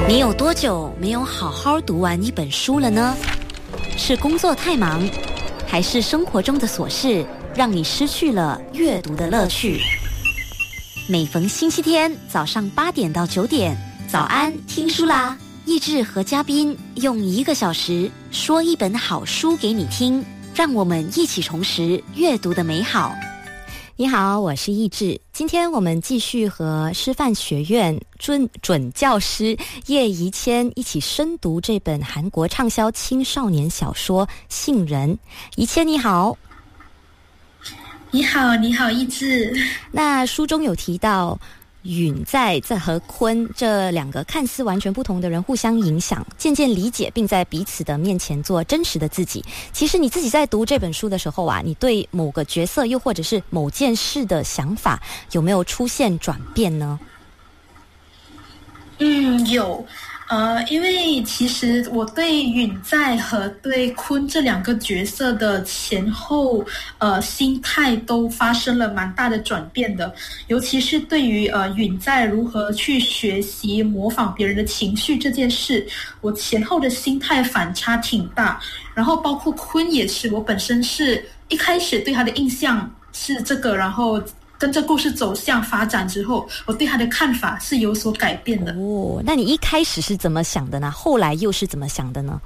你有多久没有好好读完一本书了呢？是工作太忙，还是生活中的琐事让你失去了阅读的乐趣？每逢星期天早上8点到9点，早安听书啦！益智和嘉宾用1个小时说一本好书给你听，让我们一起重拾阅读的美好。你好，我是益智。今天我们继续和师范学院准教师叶怡谦一起深读这本韩国畅销青少年小说《杏仁》。怡谦你好。 你好，你好，益智。 那书中有提到允在和坤这2个看似完全不同的人互相影响，渐渐理解，并在彼此的面前做真实的自己。其实你自己在读这本书的时候啊，你对某个角色又或者是某件事的想法有没有出现转变呢？ 有。因为其实我对允在和对坤这2个角色的前后心态都发生了蛮大的转变的，尤其是对于允在如何去学习模仿别人的情绪这件事，我前后的心态反差挺大。然后包括坤也是，我本身是一开始对他的印象是这个，然后跟着故事走向发展之后，我对他的看法是有所改变的。 哦，那你一开始是怎么想的呢？后来又是怎么想的呢？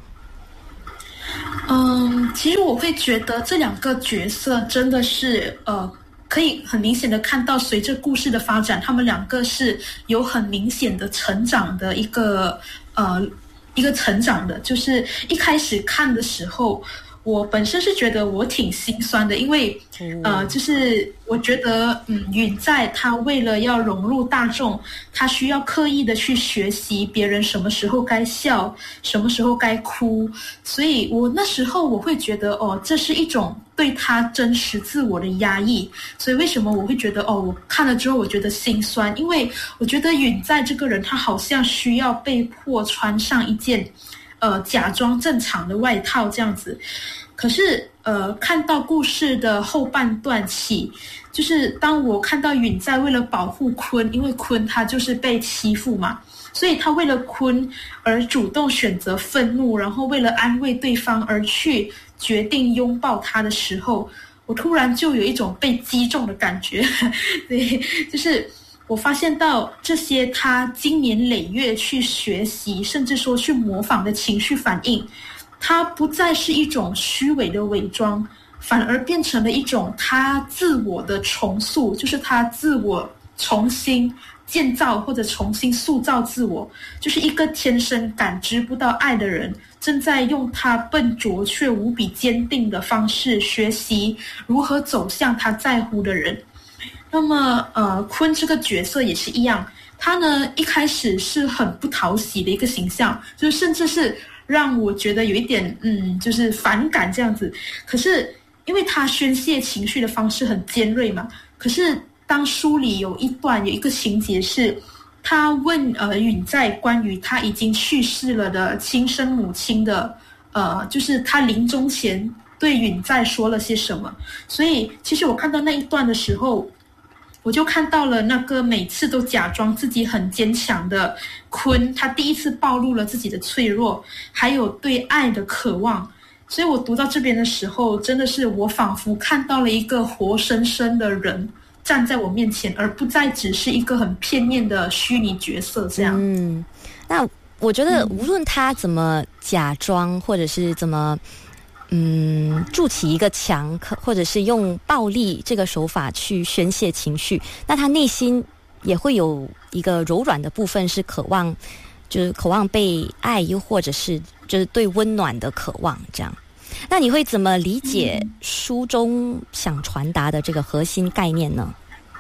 其实我会觉得这2个角色真的是可以很明显的看到，随着故事的发展，他们2个是有很明显的成长的一个成长的。就是一开始看的时候，我本身是觉得我挺心酸的，因为就是我觉得允在他为了要融入大众，他需要刻意的去学习别人什么时候该笑，什么时候该哭，所以我那时候我会觉得这是一种对他真实自我的压抑。所以为什么我会觉得我看了之后我觉得心酸，因为我觉得允在这个人他好像需要被迫穿上一件假装正常的外套这样子。可是看到故事的后半段起，就是当我看到允在为了保护坤，因为坤他就是被欺负嘛，所以他为了坤而主动选择愤怒，然后为了安慰对方而去决定拥抱他的时候，我突然就有一种被击中的感觉。对，就是我发现到这些他经年累月去学习，甚至说去模仿的情绪反应，它不再是一种虚伪的伪装，反而变成了一种他自我的重塑，就是他自我重新建造或者重新塑造自我，就是一个天生感知不到爱的人，正在用他笨拙却无比坚定的方式学习如何走向他在乎的人。那么坤这个角色也是一样，他呢一开始是很不讨喜的一个形象，就是甚至是让我觉得有一点就是反感这样子。可是因为他宣泄情绪的方式很尖锐嘛，可是当书里有一个情节是他问允在关于他已经去世了的亲生母亲的就是他临终前对允在说了些什么。所以其实我看到那一段的时候，我就看到了那个每次都假装自己很坚强的坤，他第一次暴露了自己的脆弱，还有对爱的渴望。所以我读到这边的时候，真的是我仿佛看到了一个活生生的人站在我面前，而不再只是一个很片面的虚拟角色这样。 那我觉得无论他怎么假装，或者是怎么筑起一个墙，或者是用暴力这个手法去宣泄情绪，那他内心也会有一个柔软的部分，是渴望被爱，又或者是就是对温暖的渴望这样。那你会怎么理解书中想传达的这个核心概念呢？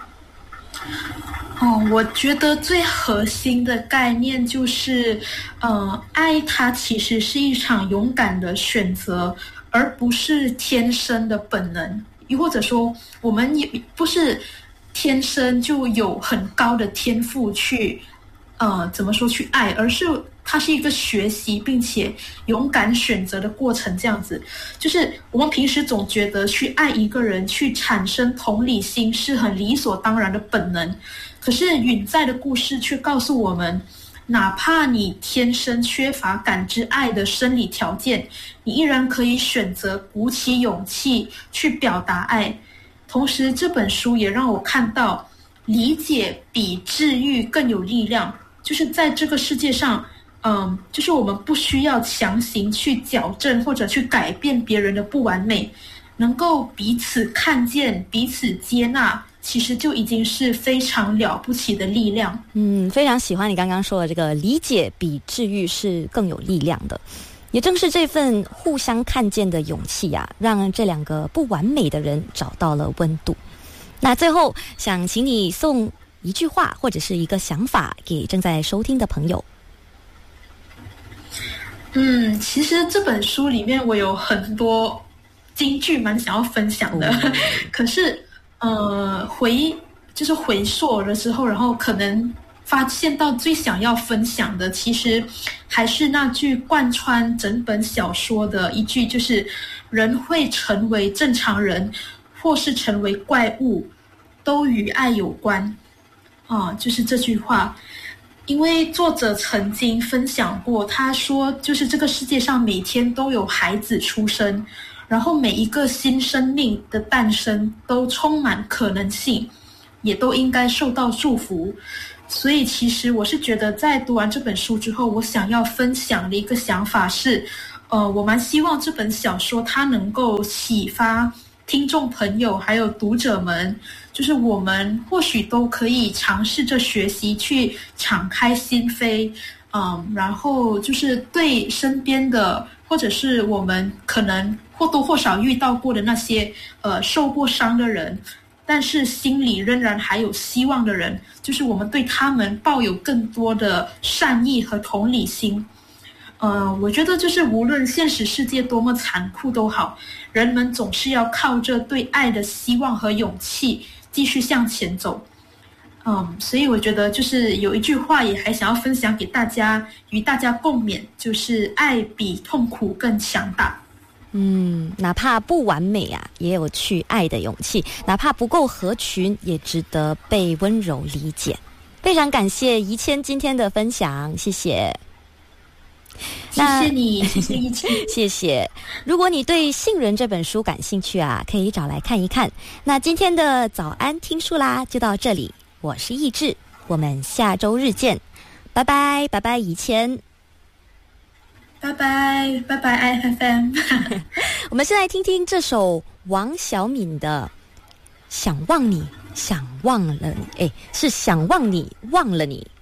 我觉得最核心的概念就是爱它其实是一场勇敢的选择，而不是天生的本能，又或者说我们也不是天生就有很高的天赋去去爱，而是它是一个学习并且勇敢选择的过程这样子。就是我们平时总觉得去爱一个人，去产生同理心是很理所当然的本能，可是允在的故事却告诉我们， 哪怕你天生缺乏感知爱的生理条件，你依然可以选择鼓起勇气去表达爱。同时这本书也让我看到理解比治愈更有力量，就是在这个世界上就是我们不需要强行去矫正或者去改变别人的不完美，能够彼此看见彼此接纳，其实就已经是非常了不起的力量。 非常喜欢你刚刚说的这个理解比治愈是更有力量的。也正是这份互相看见的勇气啊，让这两个不完美的人找到了温度。那最后想请你送一句话或者是一个想法给正在收听的朋友。 其实这本书里面我有很多金句蛮想要分享的，可是回溯了之后，然后可能发现到最想要分享的，其实还是那句贯穿整本小说的一句，就是人会成为正常人或是成为怪物，都与爱有关。就是这句话。因为作者曾经分享过，他说就是这个世界上每天都有孩子出生，然后每一个新生命的诞生都充满可能性，也都应该受到祝福。所以其实我是觉得在读完这本书之后，我想要分享的一个想法是我蛮希望这本小说它能够启发听众朋友还有读者们，就是我们或许都可以尝试着学习去敞开心扉，然后就是对身边的或者是我们可能或多或少遇到过的那些受过伤的人，但是心里仍然还有希望的人，就是我们对他们抱有更多的善意和同理心。我觉得就是无论现实世界多么残酷都好，人们总是要靠着对爱的希望和勇气继续向前走。所以我觉得就是有一句话也还想要分享给大家，与大家共勉，就是爱比痛苦更强大。 哪怕不完美啊，也有去爱的勇气，哪怕不够合群，也值得被温柔理解。非常感谢怡谦今天的分享，谢谢。 谢谢你，谢谢怡谦。 谢谢。如果你对《杏仁》这本书感兴趣啊，可以找来看一看。那今天的早安听书啦，就到这里。我是易志，我们下周日见，拜拜，拜拜，怡谦。 拜拜，拜拜 IFM。 我们先来听听这首王小敏的《想忘你，想忘了你》，是想忘你，忘了你。